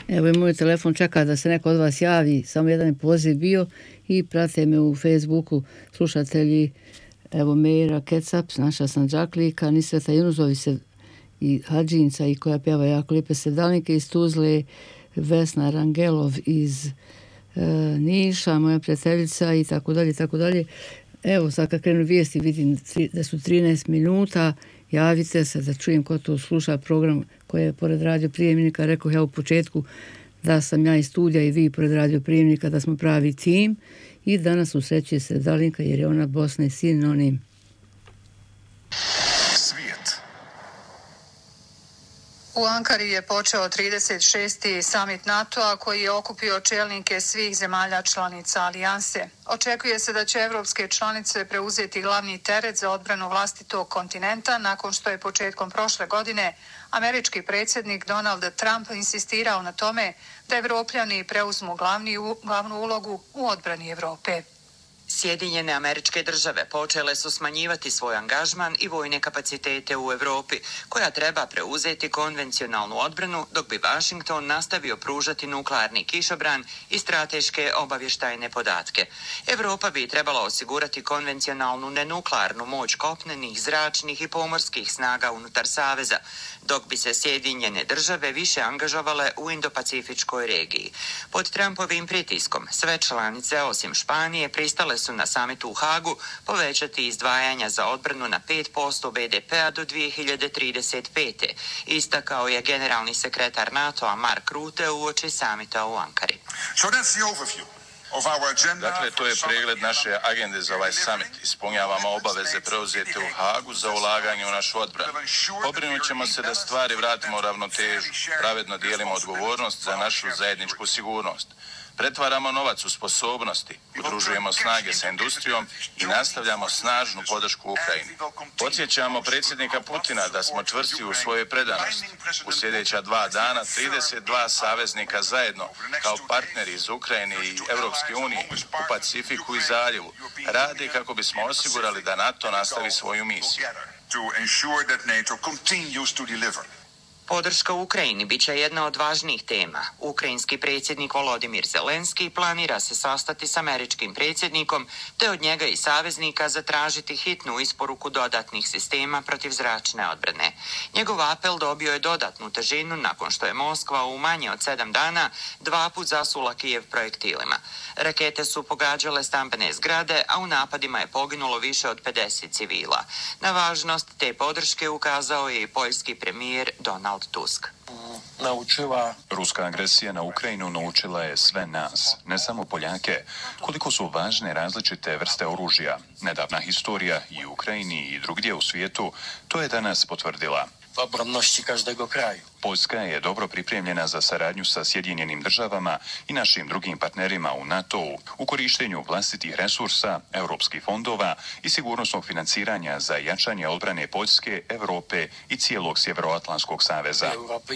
Evo i moj telefon čeka da se neko od vas javi, samo jedan je poziv bio i prate me u Facebooku slušatelji, evo Meira Kecap, naša Sandžaklika, Nisveta Junuzović i Hadžinca i koja pjeva jako lijepe sevdalinke iz Tuzle, Vesna Rangelov iz Niša, moja prijateljica i tako dalje, tako dalje. Evo sad kad krenu vijesti vidim da su 13 minuta, javite se da čujem ko to sluša program koji je pored radioprijemnika. Rekao ja u početku da sam ja iz studija i vi pored radioprijemnika, da smo pravi tim i danas usrećuje se Dalinka jer je ona Bosne sinonim. U Ankari je počeo 36. samit NATO-a koji je okupio čelnike svih zemalja članica alijanse. Očekuje se da će evropske članice preuzeti glavni teret za odbranu vlastitog kontinenta nakon što je početkom prošle godine američki predsjednik Donald Trump insistirao na tome da Evropljani preuzmu glavnu ulogu u odbrani Evrope. Sjedinjene Američke Države počele su smanjivati svoj angažman i vojne kapacitete u Europi, koja treba preuzeti konvencionalnu odbranu, dok bi Washington nastavio pružati nuklearni kišobran i strateške obavještajne podatke. Europa bi trebala osigurati konvencionalnu nenuklearnu moć kopnenih, zračnih i pomorskih snaga unutar saveza, dok bi se Sjedinjene Države više angažovale u Indo-Pacifičkoj regiji. Pod Trumpovim pritiskom sve članice osim Španije pristale su na samitu u Hagu povećati izdvajanja za odbranu na 5% BDP-a do 2035. Istakao je generalni sekretar NATO-a Mark Rutte uoči samita u Ankari. Dakle, to je pregled naše agende za ovaj summit. Ispunjavamo obaveze preuzete u Hagu za ulaganje u našu odbranu. Pobrinut ćemo se da stvari vratimo u ravnotežu. Pravedno dijelimo odgovornost za našu zajedničku sigurnost. Pretvaramo novac u sposobnosti, udružujemo snage sa industrijom i nastavljamo snažnu podršku Ukrajini. Podsjećamo predsjednika Putina da smo čvrsti u svojoj predanosti. U sljedeća 2 dana 32 saveznika zajedno kao partneri iz Ukrajine i Europske unije u Pacifiku i Zaljevu rade kako bismo osigurali da NATO nastavi svoju misiju. Podrška Ukrajini bit će jedna od važnijih tema. Ukrajinski predsjednik Volodimir Zelenski planira se sastati s američkim predsjednikom te od njega i saveznika zatražiti hitnu isporuku dodatnih sistema protiv zračne odbrane. Njegov apel dobio je dodatnu težinu nakon što je Moskva u manje od 7 dana 2 put zasula Kijev projektilima. Rakete su pogađale stambene zgrade, a u napadima je poginulo više od 50 civila. Na važnost te podrške ukazao je i poljski premijer Donald Tusk. Ruska agresija na Ukrajinu naučila je sve nas, ne samo Poljake, koliko su važne različite vrste oružja. Nedavna historija i u Ukrajini i drugdje u svijetu to je danas potvrdila. Poljska je dobro pripremljena za saradnju sa Sjedinjenim Državama i našim drugim partnerima u NATO-u u korištenju vlastitih resursa, europskih fondova i sigurnosnog financiranja za jačanje odbrane Poljske, Europe i cijelog Sjevernoatlantskog saveza.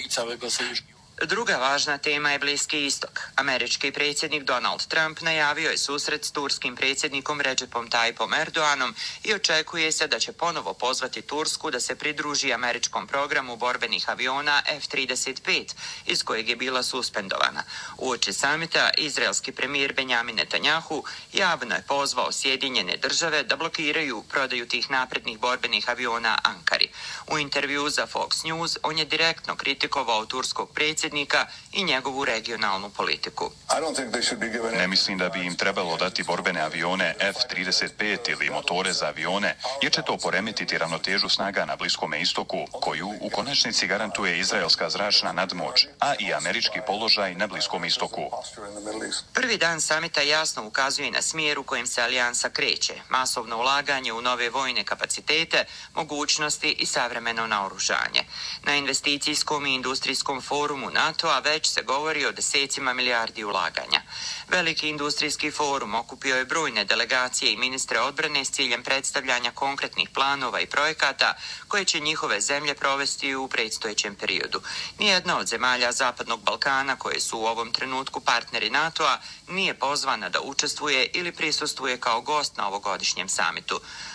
Druga važna tema je Bliski istok. Američki predsjednik Donald Trump najavio je susret s turskim predsjednikom Recepom Tayyipom Erdoganom i očekuje se da će ponovo pozvati Tursku da se pridruži američkom programu borbenih aviona F-35, iz kojeg je bila suspendovana. Uoči samita, izraelski premijer Benjamin Netanjahu javno je pozvao Sjedinjene Države da blokiraju prodaju tih naprednih borbenih aviona Ankari. U intervju za Fox News on je direktno kritikovao turskog predsjednika i njegovu regionalnu politiku. Ne mislim da bi im trebalo dati borbene avione F-35 ili motore za avione, jer će to poremetiti ravnotežu snaga na Bliskom istoku, koju u konačnici garantuje izraelska zračna nadmoć, a i američki položaj na Bliskom istoku. Prvi dan samita jasno ukazuje na smjer u kojem se alijansa kreće, masovno ulaganje u nove vojne kapacitete, mogućnosti i savremeno naoružanje. Na investicijskom i industrijskom forumu NATO-a već se govori o desecima milijardi ulaganja. Veliki industrijski forum okupio je brojne delegacije i ministre odbrane s ciljem predstavljanja konkretnih planova i projekata koje će njihove zemlje provesti u predstojećem periodu. Nijedna od zemalja Zapadnog Balkana koje su u ovom trenutku partneri NATO-a nije pozvana da učestvuje ili prisustvuje kao gost na ovogodišnjem samitu.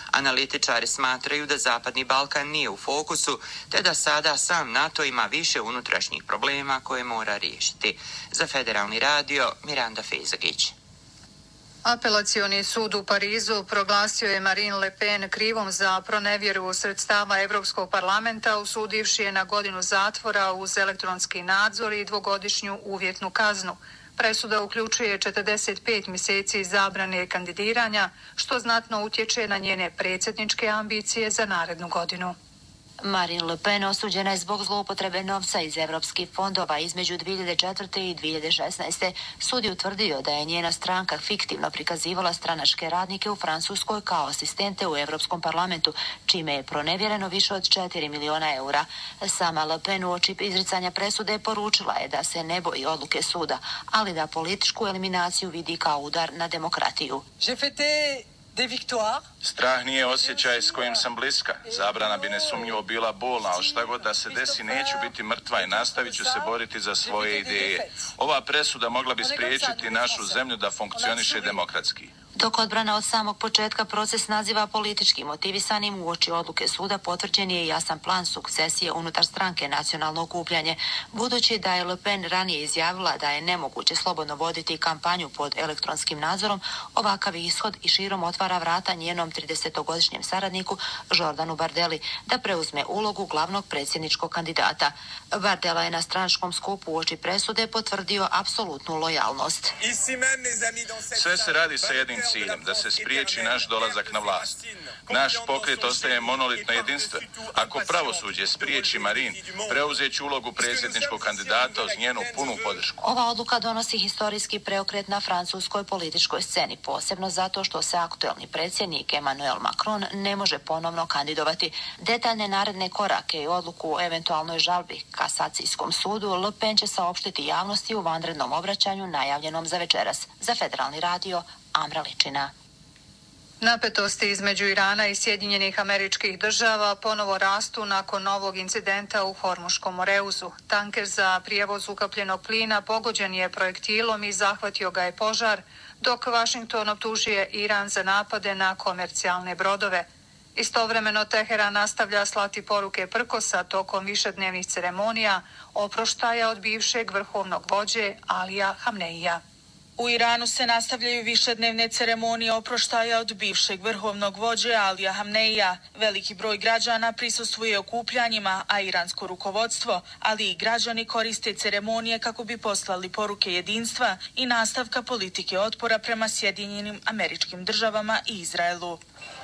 Analitičari smatraju da Zapadni Balkan nije u fokusu, te da sada sam NATO ima više unutrašnjih problema koje mora riješiti. Za Federalni radio, Miranda Fejzagić. Apelacioni sud u Parizu proglasio je Marine Le Pen krivom za pronevjeru sredstava Europskog parlamenta, osudivši je na godinu zatvora uz elektronski nadzor i 2-godišnju uvjetnu kaznu. Presuda uključuje 45 mjeseci zabrane kandidiranja, što znatno utječe na njene predsjedničke ambicije za narednu godinu. Marine Le Pen osuđena je zbog zloupotrebe novca iz europskih fondova između 2004. i 2016. Sud je utvrdio da je njena stranka fiktivno prikazivala stranačke radnike u Francuskoj kao asistente u Europskom parlamentu, čime je pronevjereno više od 4 miliona eura. Sama Le Pen uoči izricanja presude poručila je da se ne boji odluke suda, ali da političku eliminaciju vidi kao udar na demokratiju. Strah nije osjećaj s kojim sam bliska. Zabrana bi nesumnjivo bila bolna, ali šta god da se desi, neću biti mrtva i nastavit ću se boriti za svoje ideje. Ova presuda mogla bi spriječiti našu zemlju da funkcioniše demokratski. Dok odbrana od samog početka proces naziva politički motivisanim, uoči odluke suda potvrđen je jasan plan sukcesije unutar stranke Nacionalno okupljanje. Budući da je Le Pen ranije izjavila da je nemoguće slobodno voditi kampanju pod elektronskim nadzorom, ovakav ishod i širom otvara vrata njenom 30-godišnjem saradniku Jordanu Bardeli da preuzme ulogu glavnog predsjedničkog kandidata. Bardella je na stranačkom skupu uoči presude potvrdio apsolutnu lojalnost. Sve se radi sa jednim ciljem, da se spriječi naš dolazak na vlast. Naš pokret ostaje monolitno jedinstven. Ako pravosuđe spriječi Marine, preuzet ću ulogu predsjedničkog kandidata uz njenu punu podršku. Ova odluka donosi historijski preokret na francuskoj političkoj sceni, posebno zato što se aktuelni predsjednik Emmanuel Macron ne može ponovno kandidovati. Detaljne naredne korake i odluku o eventualnoj žalbi kasacijskom sudu Le Pen će saopštiti javnosti u vanrednom obraćanju najavljenom za večeras. Za Federalni radio, Amra Ličina. Napetosti između Irana i Sjedinjenih Američkih Država ponovo rastu nakon novog incidenta u Hormuškom Moreuzu. Tanker za prijevoz ukapljenog plina pogođen je projektilom i zahvatio ga je požar, dok Washington optužuje Iran za napade na komercijalne brodove. Istovremeno Teheran nastavlja slati poruke prkosa tokom višednevnih ceremonija oproštaja od bivšeg vrhovnog vođe Alija Hamneija. U Iranu se nastavljaju višednevne ceremonije oproštaja od bivšeg vrhovnog vođe Alija Hamneija. Veliki broj građana prisustvuje okupljanjima, a iransko rukovodstvo, ali i građani koriste ceremonije kako bi poslali poruke jedinstva i nastavka politike otpora prema Sjedinjenim Američkim Državama i Izraelu.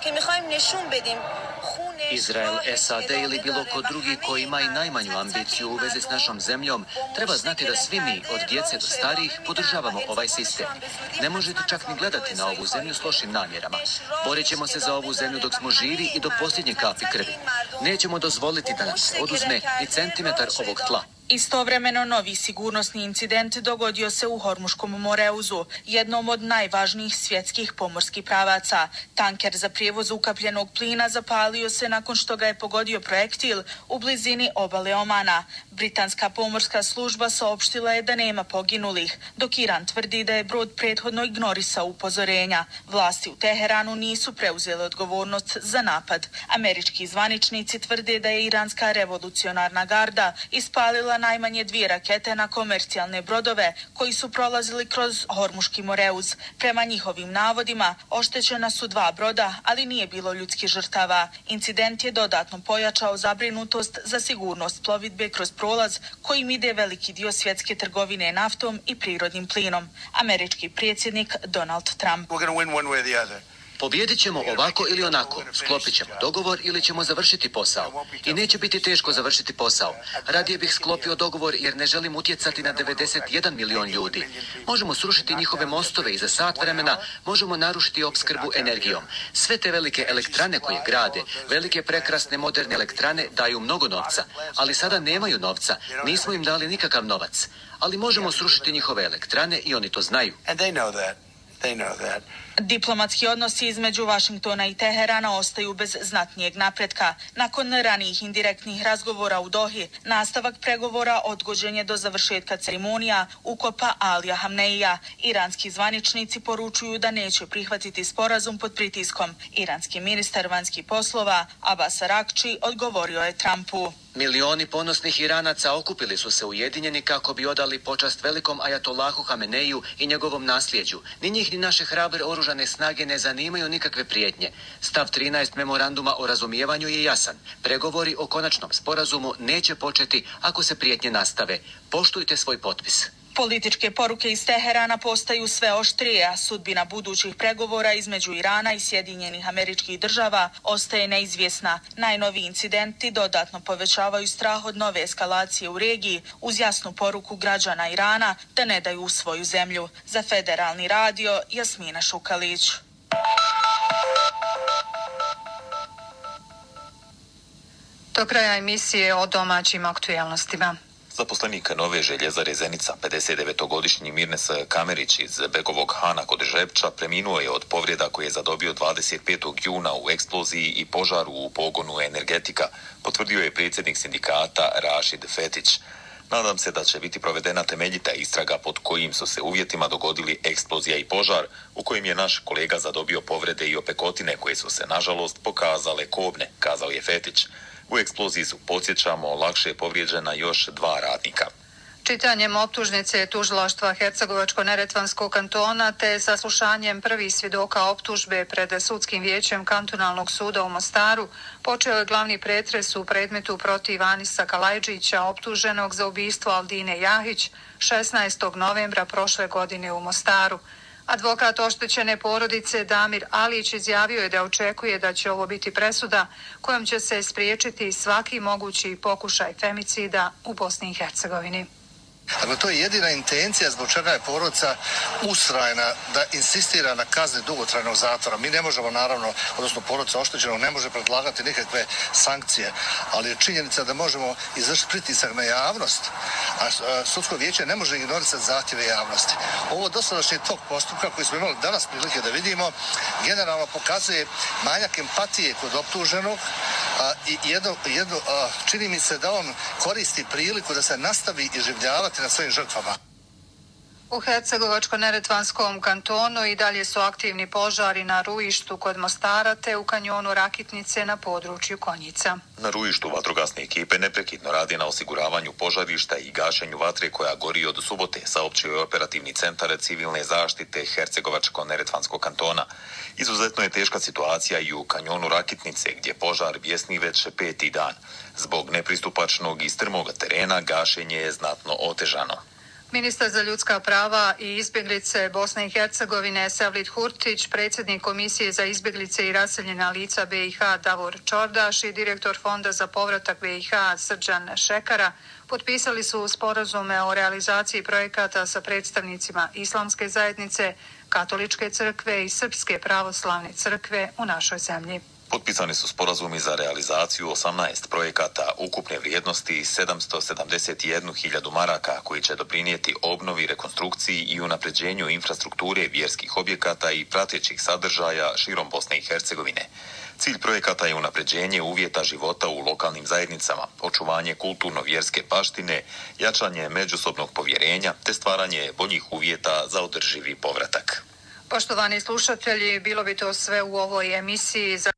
Izrael, SAD ili bilo ko drugi koji ima i najmanju ambiciju u vezi s našom zemljom, treba znati da svi mi, od djece do starijih, podržavamo ovaj sistem. Ne možete čak ni gledati na ovu zemlju s lošim namjerama. Borit ćemo se za ovu zemlju dok smo živi i do posljednje kapi krvi. Nećemo dozvoliti da nam se oduzme ni centimetar ovog tla. Istovremeno novi sigurnosni incident dogodio se u Hormuškom Moreuzu, jednom od najvažnijih svjetskih pomorskih pravaca. Tanker za prijevoz ukapljenog plina zapalio se nakon što ga je pogodio projektil u blizini obale Omana. Britanska pomorska služba saopštila je da nema poginulih, dok Iran tvrdi da je brod prethodno ignorisao upozorenja. Vlasti u Teheranu nisu preuzele odgovornost za napad. Američki zvaničnici tvrde da je iranska revolucionarna garda ispalila najmanje 2 rakete na komercijalne brodove koji su prolazili kroz Hormuški Moreuz. Prema njihovim navodima, oštećena su 2 broda, ali nije bilo ljudskih žrtava. Incident je dodatno pojačao zabrinutost za sigurnost plovidbe kroz prolaz kojim ide veliki dio svjetske trgovine naftom i prirodnim plinom. Američki predsjednik Donald Trump. Pobijedit ćemo ovako ili onako, sklopit ćemo dogovor ili ćemo završiti posao. I neće biti teško završiti posao. Radije bih sklopio dogovor jer ne želim utjecati na 91 milion ljudi. Možemo srušiti njihove mostove i za sat vremena možemo narušiti opskrbu energijom. Sve te velike elektrane koje grade, velike prekrasne moderne elektrane daju mnogo novca, ali sada nemaju novca, nismo im dali nikakav novac. Ali možemo srušiti njihove elektrane i oni to znaju. Diplomatski odnosi između Vašingtona i Teherana ostaju bez znatnijeg napretka. Nakon ranijih indirektnih razgovora u Dohi, nastavak pregovora odgođen je do završetka ceremonija ukopa Alija Hamneija. Iranski zvaničnici poručuju da neće prihvatiti sporazum pod pritiskom. Iranski ministar vanjskih poslova Abbas Araghči odgovorio je Trumpu. Milioni ponosnih Iranaca okupili su se ujedinjeni kako bi odali počast velikom ajatolahu Hameneiju i njegovom nasljeđu. Ni njih ni naše hrabre oružane snage ne zanimaju nikakve prijetnje. Stav 13 memoranduma o razumijevanju je jasan. Pregovori o konačnom sporazumu neće početi ako se prijetnje nastave. Poštujte svoj potpis. Političke poruke iz Teherana postaju sve oštrije, a sudbina budućih pregovora između Irana i Sjedinjenih Američkih Država ostaje neizvjesna. Najnoviji incidenti dodatno povećavaju strah od nove eskalacije u regiji, uz jasnu poruku građana Irana da ne daju svoju zemlju. Za Federalni radio, Jasmina Šukalić. Do kraja emisije o domaćim aktualnostima. Zaposlenik Nove željezare Zenica, 59-godišnji Mirnes Kamerić iz Begovog Hana kod Žepča, preminuo je od povreda koje je zadobio 25. juna u eksploziji i požaru u pogonu Energetika, potvrdio je predsjednik sindikata Rašid Fetić. Nadam se da će biti provedena temeljita istraga pod kojim su se uvjetima dogodili eksplozija i požar, u kojim je naš kolega zadobio povrede i opekotine koje su se, nažalost, pokazale kobne, kazao je Fetić. U eksploziji su, podsjećamo, lakše povrijeđena još 2 radnika. Čitanjem optužnice tužilaštva Hercegovačko-neretvanskog kantona te saslušanjem prvih svjedoka optužbe pred sudskim vijećem kantonalnog suda u Mostaru počeo je glavni pretres u predmetu protiv Anisa Kalajđića, optuženog za ubistvo Aldine Jahić 16. novembra prošle godine u Mostaru. Advokat oštećene porodice Damir Alić izjavio je da očekuje da će ovo biti presuda kojom će se spriječiti svaki mogući pokušaj femicida u Bosni i Hercegovini. Dakle, to je jedina intencija zbog čega je porodica ustrajna da insistira na kazni dugotrajnog zatvora. Mi ne možemo, naravno, odnosno porodica oštećenog ne može predlagati nikakve sankcije, ali je činjenica da možemo izvršiti pritisak na javnost, a sudsko vijeće ne može ignorisati zahtjeve javnosti. Ovo dosadašnji tok postupka koji smo imali danas prilike da vidimo generalno pokazuje manjak empatije kod optuženog i čini mi se da on koristi priliku da se nastavi iživljavati na svojim žrtvama. U Hercegovačko-neretvanskom kantonu i dalje su aktivni požari na Ruištu kod Mostara te u kanjonu Rakitnice na području Konjica. Na Ruištu vatrogasne ekipe neprekidno radi na osiguravanju požarišta i gašenju vatre koja gori od subote, saopćio je operativni centar civilne zaštite Hercegovačko-neretvanskog kantona. Izuzetno je teška situacija i u kanjonu Rakitnice gdje požar bjesni već 5. dan. Zbog nepristupačnog i strmog terena gašenje je znatno otežano. Ministar za ljudska prava i izbjeglice Bosne i Hercegovine Sevlit Hurtić, predsjednik Komisije za izbjeglice i raseljena lica BiH Davor Čordaš i direktor Fonda za povratak BiH Srđan Šekara potpisali su sporazume o realizaciji projekata sa predstavnicima Islamske zajednice, Katoličke crkve i Srpske pravoslavne crkve u našoj zemlji. Potpisani su sporazumi za realizaciju 18 projekata ukupne vrijednosti 771.000 maraka koji će doprinijeti obnovi, rekonstrukciji i unapređenju infrastrukture vjerskih objekata i pratećih sadržaja širom Bosne i Hercegovine. Cilj projekata je unapređenje uvjeta života u lokalnim zajednicama, očuvanje kulturno-vjerske baštine, jačanje međusobnog povjerenja te stvaranje boljih uvjeta za održivi povratak. Poštovani slušatelji, bilo bi to sve u ovoj emisiji.